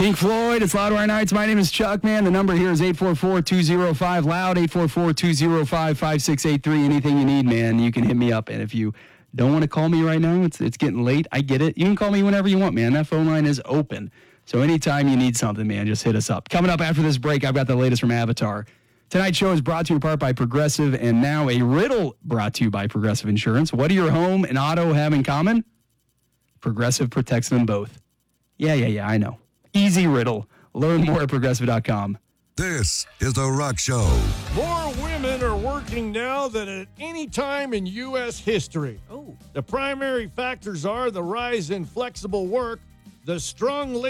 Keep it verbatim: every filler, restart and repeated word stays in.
Pink Floyd, it's Loudwire Nights. My name is Chuck, man. The number here is eight four four, two oh five, loud, eight four four, two oh five, five six eight three. Anything you need, man, you can hit me up. And if you don't want to call me right now, it's it's getting late. I get it. You can call me whenever you want, man. That phone line is open. So anytime you need something, man, just hit us up. Coming up after this break, I've got the latest from Avatar. Tonight's show is brought to you in part by Progressive, and now a riddle brought to you by Progressive Insurance. What do your home and auto have in common? Progressive protects them both. Yeah, yeah, yeah, I know. Easy riddle. Learn more at progressive dot com. This is The Rock Show. More women are working now than at any time in U S history. Oh. The primary factors are the rise in flexible work, the strong labor